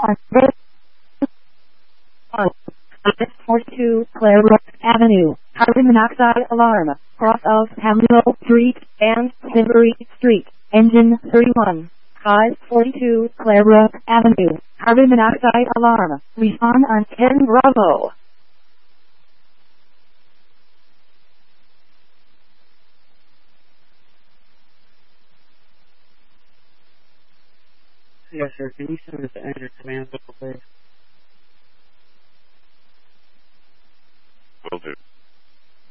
on 42 Clarebrook Avenue. Carbon monoxide alarm. Cross of Hamlin Street and Simbury Street. Engine 31. 542 Clarebrook Avenue. Carbon monoxide alarm. Respond on 10 Bravo. Yes, sir. Can you send us the engine command book, please?